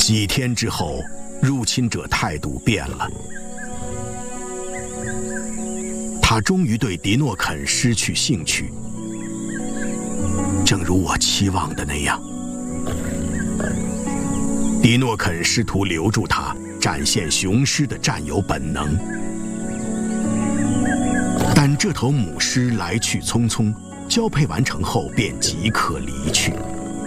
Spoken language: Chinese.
几天之后，入侵者态度变了，他终于对迪诺肯失去兴趣，正如我期望的那样。迪诺肯试图留住他，展现雄狮的占有本能，但这头母狮来去匆匆，交配完成后便即刻离去。